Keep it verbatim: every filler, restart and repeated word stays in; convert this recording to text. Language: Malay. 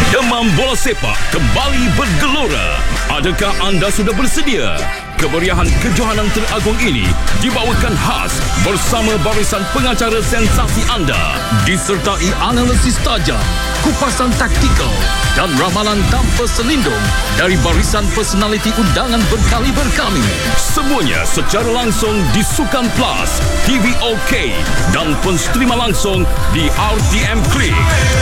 Demam bola sepak kembali bergelora. Adakah anda sudah bersedia? Kemeriahan kejohanan teragung ini dibawakan khas bersama barisan pengacara sensasi anda, disertai analisis tajam, kupasan taktikal dan ramalan tanpa selindung dari barisan personaliti undangan berkaliber kami. Semuanya secara langsung di Sukan Plus, T V OK dan penstrima langsung di R T M Klik.